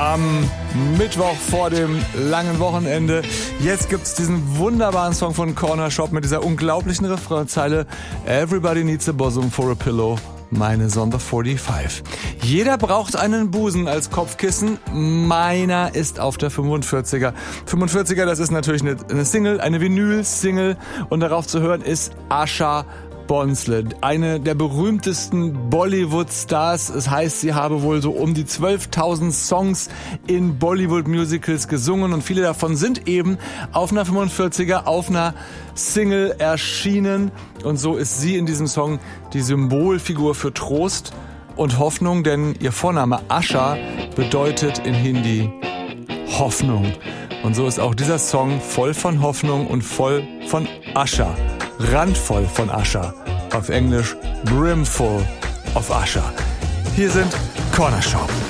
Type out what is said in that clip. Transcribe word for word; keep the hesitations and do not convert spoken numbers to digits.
am Mittwoch vor dem langen Wochenende. Jetzt gibt's diesen wunderbaren Song von Corner Shop mit dieser unglaublichen Refrainzeile Everybody needs a bosom for a pillow. Meine Sonder fünfundvierzig. Jeder braucht einen Busen als Kopfkissen. Meiner ist auf der fünfundvierziger. fünfundvierziger, das ist natürlich eine, eine Single, eine Vinyl-Single. Und darauf zu hören ist Asha Bhonsle, eine der berühmtesten Bollywood-Stars. Es heißt, sie habe wohl so um die zwölftausend Songs in Bollywood-Musicals gesungen und viele davon sind eben auf einer fünfundvierziger, auf einer Single erschienen. Und so ist sie in diesem Song die Symbolfigur für Trost und Hoffnung, denn ihr Vorname Asha bedeutet in Hindi Hoffnung. Und so ist auch dieser Song voll von Hoffnung und voll von Asha. Randvoll von Asha. Auf Englisch brimful of Asha. Hier sind Corner Shop.